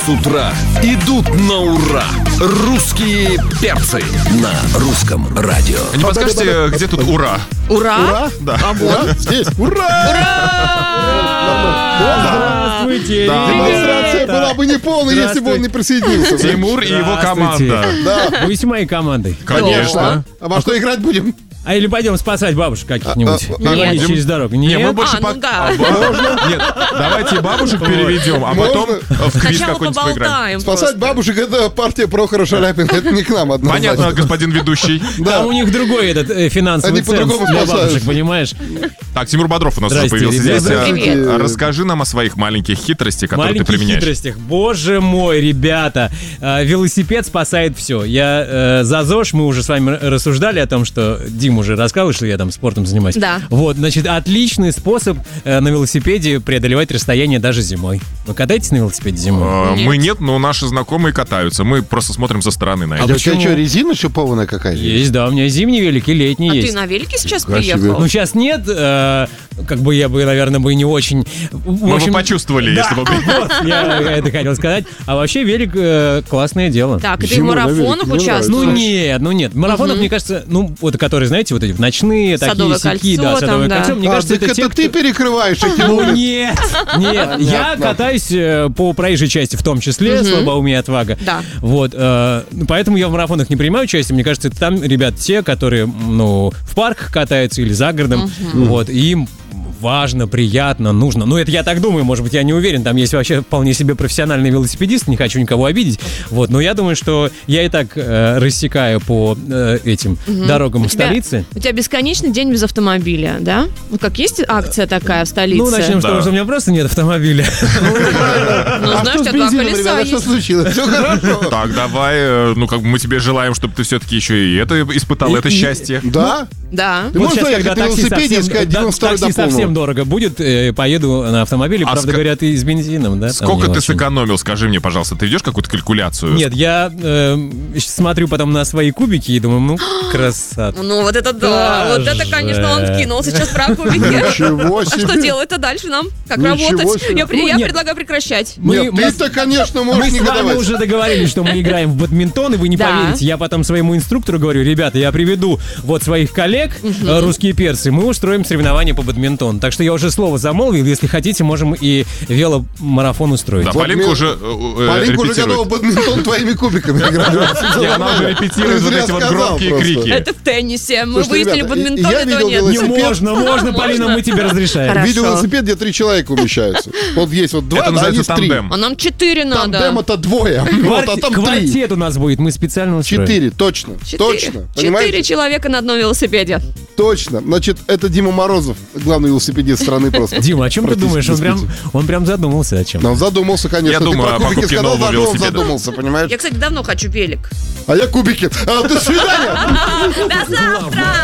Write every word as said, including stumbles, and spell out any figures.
С утра идут на ура. Русские перцы на русском радио. Не подскажете, где тут ура? Ура? Ура? Да. А вот здесь. Ура! Здравствуйте! Да. Демонстрация была бы неполной, если бы он не присоединился. Тимур и его команда. Да, Вы с моей командой. Конечно. а во что играть будем? А или пойдем спасать бабушек каких-нибудь? А, а, Проводить будем? через дорогу. Не, Нет? мы больше А, по- ну да. а, ба- Нет, давайте бабушек переведем, а потом в квиз Сначала какой-нибудь поиграем. поболтаем. Спасать бабушек — это партия Прохора Шаляпина. Это не к нам однозначно. Понятно, господин ведущий. Там у них другой этот э, финансовый Они ценз по-другому для спасают. бабушек, понимаешь? Так, Тимур Бодров у нас уже Здрасте, появился ребята. здесь. А, Привет. а Расскажи нам о своих маленьких хитростях, которые ты Маленьких применяешь. хитростях. Боже мой, ребята. Э, велосипед спасает все. Я э, за ЗОЖ, мы уже с вами рассуждали о том, что Дим уже рассказывал, что я там спортом занимаюсь. Да. Вот, значит, отличный способ э, на велосипеде преодолевать расстояние даже зимой. Вы катаетесь на велосипеде зимой? А, Нет. Мы нет, но наши знакомые катаются. Мы просто смотрим со стороны на А это. у тебя почему? что, резина шипованная какая-то? Есть, да, у меня зимний велик и летний А есть. ты на велике сейчас Нифига себе. приехал? Ну, сейчас нет, э, как бы я бы, наверное, бы не очень... В Мы общем, бы почувствовали, да, если бы... вот, я это хотел сказать. А вообще велик э, классное дело. Так, и ты в Зимой на марафонах велике, мне участвуешь? Ну нет, ну нет. Марафонов, мне кажется, ну, вот которые, знаете, вот эти ночные, Садовое такие сяки, кольцо да, садовое там, да. кольцо. Мне А, кажется, так это это те, ты кто- перекрываешь эти Ну улицы. нет, нет, я Понятно. катаюсь э, по проезжей части в том числе, слабоумие и отвага. Да. Вот, э, ну, поэтому я в марафонах не принимаю участие. Мне кажется, это там ребят те, которые, ну, в парках катаются или за городом, вот, и им важно, приятно, нужно. Ну, это я так думаю, может быть, я не уверен. Там есть вообще вполне себе профессиональный велосипедист, не хочу никого обидеть. Вот, но я думаю, что я и так э, рассекаю по э, этим дорогам У тебя- столицы. У тебя бесконечный день без автомобиля, да? Ну, как есть акция такая в столице? Ну, начнем с Да. того, что у меня просто нет автомобиля. Ну, А знаешь, что у с тебя два бензином, колеса ребята, что есть. случилось? Все хорошо. Так, давай, э, ну как бы мы тебе желаем, чтобы ты все-таки еще и это испытал, И- это и- счастье. Да? Да. Ты Вот можешь сейчас, доехать когда на такси велосипеде и сказать да, девяносто второй такси до полного? совсем дорого будет, э, поеду на автомобиле. А Правда, ска- говорят, и с бензином, да? там Сколько не ты очень. сэкономил, скажи мне, пожалуйста, ты ведешь какую-то калькуляцию? Нет, я э, смотрю потом на свои кубики и думаю, ну, красота. Ну, вот это да. Вот это, Даже. конечно, он вкинул сейчас про кубики. Ничего А что себе. делать-то дальше нам? Как Ничего работать? себе. Я, при- Ну, я нет. предлагаю прекращать. Мы- Нет, мы- ты-то, конечно, Мы можешь с вами негодовать. уже договорились, что мы играем в бадминтон, и вы не Да. поверите. Я потом своему инструктору говорю, ребята, я приведу вот своих коллег, э, русские перцы, мы устроим соревнования по бадминтону. Так что я уже слово замолвил, если хотите, можем и веломарафон устроить. Да, Вот Полинка мне- уже э, э, Полинка уже репетирует. готова бадминтон твоими кубиками играть. Не, она уже репетирует вот Зря эти вот сказал громкие просто. крики. Это в теннисе. Мы Слушайте, выяснили, ребята, бадминтон я этого видел нет. Не велосипед. можно, можно, Полина, мы тебе разрешаем. Хорошо. Видел велосипед, где три человека умещаются. Вот есть вот два, Это а называется есть три. тандем. А нам четыре надо. Тандем — это двое. Вот, а Кварти- там три. Квартет у нас будет, мы специально устроим. Четыре, точно. Четыре. Точно. Четыре Понимаете? человека на одном велосипеде. Точно. Значит, это Дима Морозов, главный велосипедист страны просто. Дима, о чем ты Практически думаешь? Он прям, спите. он прям задумался о чем. Но он задумался, конечно. Я Ты думаю про о кубики покупке сказал, нового да, он велосипеда. задумался, понимаешь? Я, кстати, давно хочу велик. А я кубики. А, до свидания. До завтра!